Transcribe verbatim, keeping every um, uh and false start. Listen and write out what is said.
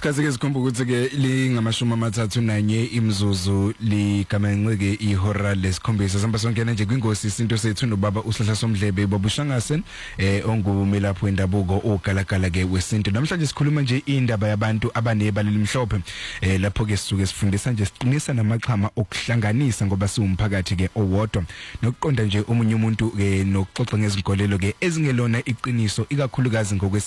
Isikhathi ke sikhomba ukuthi ke lingamashumi amathathu nanye imzuzu ligamenceke ihora lesikhombisa samba songena nje kwingosi isinto sethu nobaba uhlahla somdlebe babushangase eh ongumelaphi wendabuko ogalagala ke wesinto. Namhlanje sikhuluma nje indaba yabantu abanebala elimhlophe eh lapho ke sisuke sifundisa nje siqinisa namachama okuhlanganisa ngoba siwumphakathi ke owodwa nokuqonda nje omunye umuntu ke nokuxoxa ngezinkolelo ke ezingelona iqiniso ikakhulukazi ngokwe